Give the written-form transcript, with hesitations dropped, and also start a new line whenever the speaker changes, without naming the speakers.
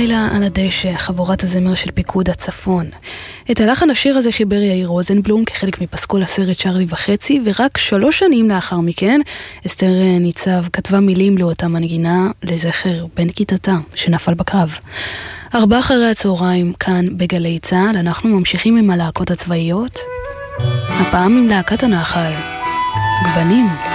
לילה על הדשא, חבורת הזמר של פיקוד הצפון. את הלחן השיר הזה חיבר יאיר רוזנבלום כחלק מפסקול הסרט צ'רלי וחצי, ורק 3 שנים לאחר מכן אסתר ניצב כתבה מילים לאותה מנגינה לזכר בן כיתתה שנפל בקרב. 4 אחרי הצהריים כאן בגלי צהל, אנחנו ממשיכים עם הלהקות הצבאיות, הפעם עם להקת הנחל, גוונים.